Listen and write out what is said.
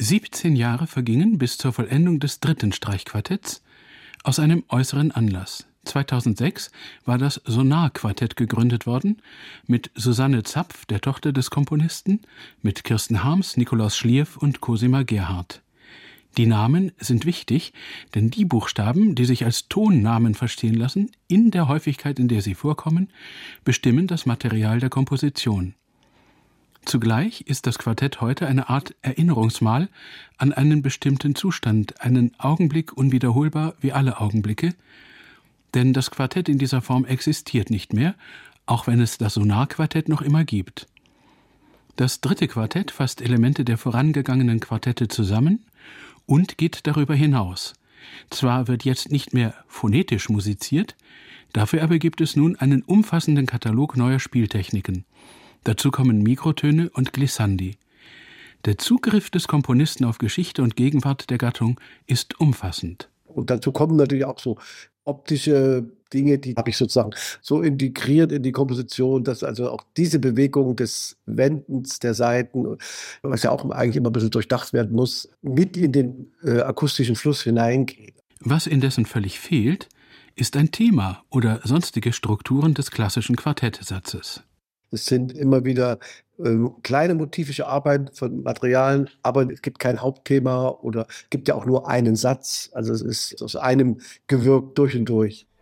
17 Jahre vergingen bis zur Vollendung des 3. Streichquartetts aus einem äußeren Anlass. 2006 war das Sonar-Quartett gegründet worden, mit Susanne Zapf, der Tochter des Komponisten, mit Kirsten Harms, Nikolaus Schlierf und Cosima Gerhardt. Die Namen sind wichtig, denn die Buchstaben, die sich als Tonnamen verstehen lassen, in der Häufigkeit, in der sie vorkommen, bestimmen das Material der Komposition. Zugleich ist das Quartett heute eine Art Erinnerungsmal an einen bestimmten Zustand, einen Augenblick unwiederholbar wie alle Augenblicke, denn das Quartett in dieser Form existiert nicht mehr, auch wenn es das Sonar-Quartett noch immer gibt. Das 3. Quartett fasst Elemente der vorangegangenen Quartette zusammen und geht darüber hinaus. Zwar wird jetzt nicht mehr phonetisch musiziert, dafür aber gibt es nun einen umfassenden Katalog neuer Spieltechniken. Dazu kommen Mikrotöne und Glissandi. Der Zugriff des Komponisten auf Geschichte und Gegenwart der Gattung ist umfassend. Und dazu kommen natürlich auch so optische Dinge, die habe ich sozusagen so integriert in die Komposition, dass also auch diese Bewegung des Wendens der Saiten, was ja auch eigentlich immer ein bisschen durchdacht werden muss, mit in den akustischen Fluss hineingeht. Was indessen völlig fehlt, ist ein Thema oder sonstige Strukturen des klassischen Quartettsatzes. Es sind immer wieder kleine motivische Arbeiten von Materialien, aber es gibt kein Hauptthema oder es gibt ja auch nur einen Satz. Also es ist aus einem gewirkt durch und durch.